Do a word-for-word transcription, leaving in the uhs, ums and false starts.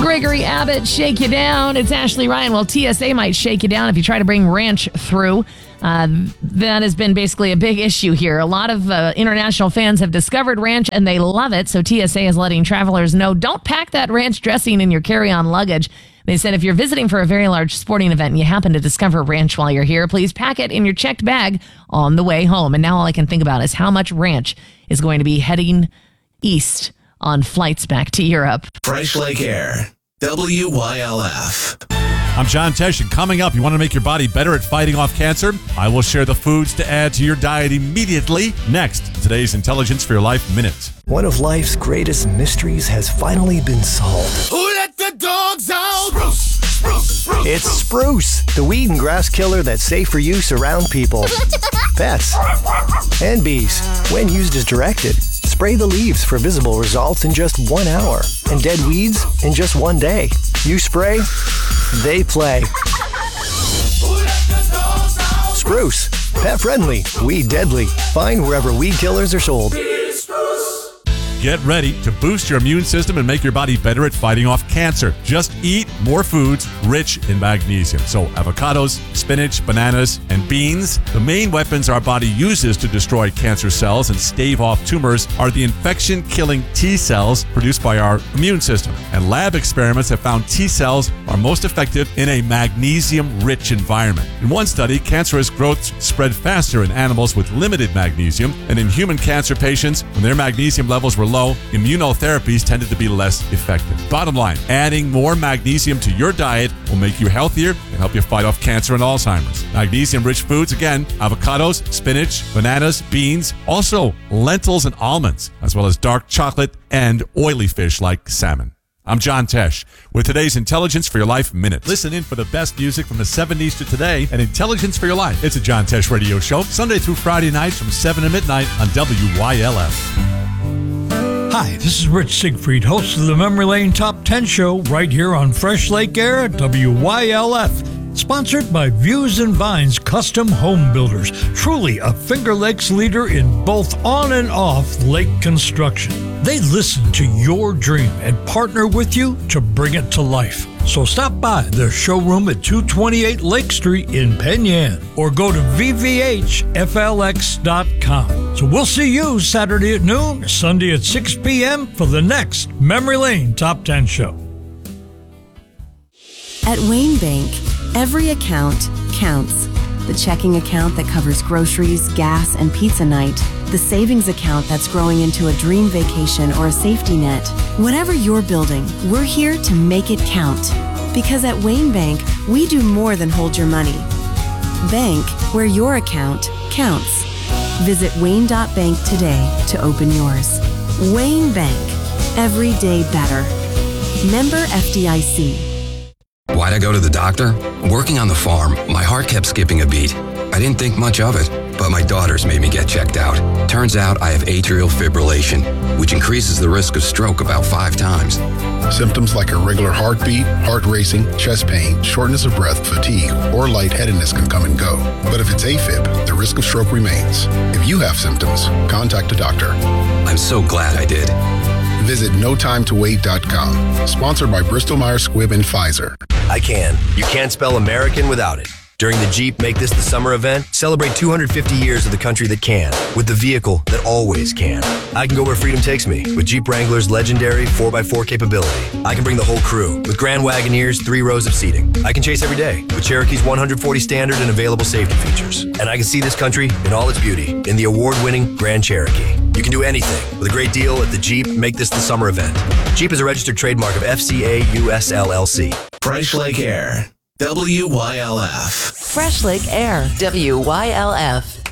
Gregory Abbott, shake you down. It's Ashley Ryan. Well, T S A might shake you down if you try to bring ranch through. Uh, that has been basically a big issue here. A lot of uh, international fans have discovered ranch and they love it. So T S A is letting travelers know, don't pack that ranch dressing in your carry-on luggage. They said if you're visiting for a very large sporting event and you happen to discover ranch while you're here, please pack it in your checked bag on the way home. And now all I can think about is how much ranch is going to be heading east on flights back to Europe. Fresh Lake Air, W Y L F. I'm John Tesh, and coming up, you want to make your body better at fighting off cancer? I will share the foods to add to your diet immediately. Next, today's Intelligence for Your Life Minute. One of life's greatest mysteries has finally been solved. Who let the dogs out? Spruce, spruce, spruce. It's Spruce, the weed and grass killer that's safe for use around people, pets, and bees. When used as directed, spray the leaves for visible results in just one hour and dead weeds in just one day. You spray, they play. Spruce, pet friendly, weed deadly. Find wherever weed killers are sold. Get ready to boost your immune system and make your body better at fighting off cancer. Just eat more foods rich in magnesium. So avocados, spinach, bananas, and beans. The main weapons our body uses to destroy cancer cells and stave off tumors are the infection-killing T cells produced by our immune system. And lab experiments have found T cells are most effective in a magnesium-rich environment. In one study, cancerous growths spread faster in animals with limited magnesium, and in human cancer patients, when their magnesium levels were low, immunotherapies tended to be less effective. Bottom line, adding more magnesium to your diet will make you healthier and help you fight off cancer and Alzheimer's. Magnesium-rich foods, again, avocados, spinach, bananas, beans, also lentils and almonds, as well as dark chocolate and oily fish like salmon. I'm John Tesh with today's Intelligence for Your Life Minute. Listen in for the best music from the seventies to today and Intelligence for Your Life. It's a John Tesh radio show, Sunday through Friday nights from seven to midnight on W Y L F. Hi, this is Rich Siegfried, host of the Memory Lane Top ten Show right here on Fresh Lake Air at W Y L F. Sponsored by Views and Vines Custom Home Builders, truly a Finger Lakes leader in both on and off lake construction. They listen to your dream and partner with you to bring it to life. So stop by their showroom at two twenty-eight Lake Street in Penn Yan or go to V V H F L X dot com. So we'll see you Saturday at noon, Sunday at six p.m. for the next Memory Lane Top ten Show. At Wayne Bank, every account counts. The checking account that covers groceries, gas, and pizza night. The savings account that's growing into a dream vacation or a safety net. Whatever you're building, we're here to make it count. Because at Wayne Bank, we do more than hold your money. Bank where your account counts. Visit wayne dot bank today to open yours. Wayne Bank. Every day better. Member F D I C. Why'd I go to the doctor? Working on the farm, my heart kept skipping a beat. I didn't think much of it, but my daughters made me get checked out. Turns out I have atrial fibrillation, which increases the risk of stroke about five times. Symptoms like irregular heartbeat, heart racing, chest pain, shortness of breath, fatigue, or lightheadedness can come and go. But if it's AFib, the risk of stroke remains. If you have symptoms, contact a doctor. I'm so glad I did. Visit no time to wait dot com. Sponsored by Bristol Myers Squibb and Pfizer. I can. You can't spell American without it. During the Jeep Make This the Summer event, celebrate two hundred fifty years of the country that can, with the vehicle that always can. I can go where freedom takes me with Jeep Wrangler's legendary four by four capability. I can bring the whole crew with Grand Wagoneer's three rows of seating. I can chase every day with Cherokee's one hundred forty standard and available safety features. And I can see this country in all its beauty in the award-winning Grand Cherokee. You can do anything with a great deal at the Jeep Make This the Summer event. Jeep is a registered trademark of F C A U S L L C. Fresh Lake Air, W Y L F. Fresh Lake Air, W Y L F.